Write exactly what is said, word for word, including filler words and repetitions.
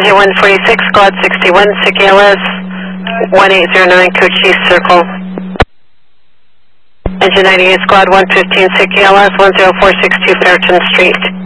Engine one forty-six, Squad sixty-one, S I C A L S, one eight zero nine, Cochise Circle. Engine ninety-eight, Squad one fifteen, S I C A L S, one zero four six two, Fairton Street.